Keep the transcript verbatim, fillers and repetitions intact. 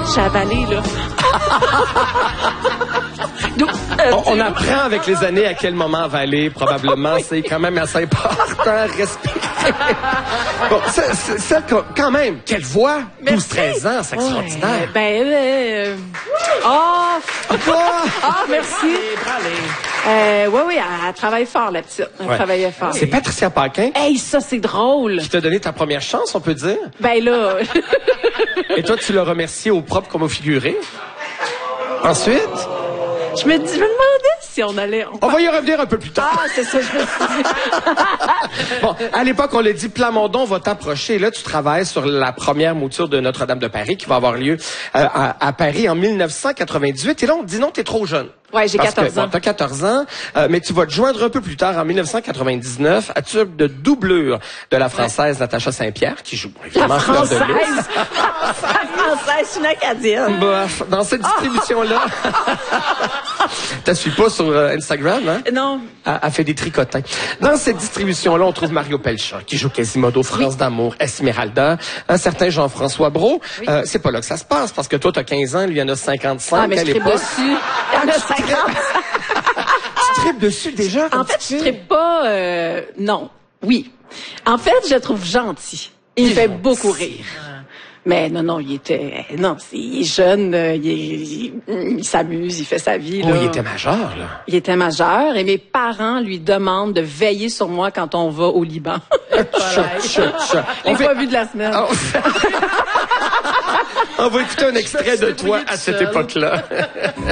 J'ai avalé, là. Donc, euh, on, on apprend avec les années à quel moment avaler, probablement. Oui. C'est quand même assez important. Respirer. Bon, ça, ça, ça, quand même, quelle voix! douze treize ans, c'est extraordinaire. Ouais, ben, euh... Oh! Ah, merci. Euh, oui, oui, elle, elle travaille fort, la petite. Elle ouais. travaillait fort. C'est Patricia Paquin. Hey, ça, c'est drôle. Qui t'a donné ta première chance, on peut dire? Ben là... Et toi, tu l'as remercié au propre comme au figuré? Ensuite? Je me, dis, je me demandais si on allait... On, on va y revenir un peu plus tard. Ah, c'est ça, je me suis dit. Bon, à l'époque, on l'a dit, Plamondon va t'approcher. Là, tu travailles sur la première mouture de Notre-Dame de Paris qui va avoir lieu euh, à, à Paris en mille neuf cent quatre-vingt-dix-huit. Et là, on te dit non, t'es trop jeune. Ouais, j'ai quatorze ans. Bon, t'as quatorze ans, euh, mais tu vas te joindre un peu plus tard, en mille neuf cent quatre-vingt-dix-neuf, à tube de doublure de la Française ouais. Natacha Saint-Pierre, qui joue évidemment la Fleur de Française! Lys. La Française, c'est une Acadienne. Bah, dans cette distribution-là, t'as suis pas sur euh, Instagram, hein? Non. Elle, elle fait des tricotins. Dans cette distribution-là, on trouve Mario Pelchat, qui joue Quasimodo, France oui. d'amour, Esmeralda, un certain Jean-François Brault. Oui. Euh, c'est pas là que ça se passe, parce que toi, t'as quinze ans, lui, il en a cinquante-cinq. Ah, mais je tripe dessus. Il en a cinquante. Tu tripes dessus déjà? En fait, je tripe pas... Euh, non. Oui. En fait, je le trouve gentil. Il, il me fait gentil. Beaucoup rire. Mais non, non, il était... Non, c'est, il est jeune, il, il, il s'amuse, il fait sa vie. Oh, là. Il était majeur, là. Il était majeur et mes parents lui demandent de veiller sur moi quand on va au Liban. Chut, chut, chut. On fait... pas vu de la semaine. Oh. On va écouter un extrait de toi à cette époque-là.